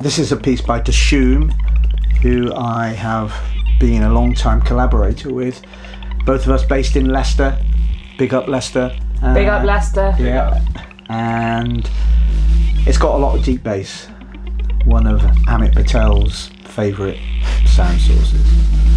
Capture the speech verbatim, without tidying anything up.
This is a piece by Dishoom, who I have been a long-time collaborator with. Both of us based in Leicester. Big up Leicester. Uh, Big up Leicester. Yeah. And it's got a lot of deep bass. One of Amit Patel's favourite sound sources.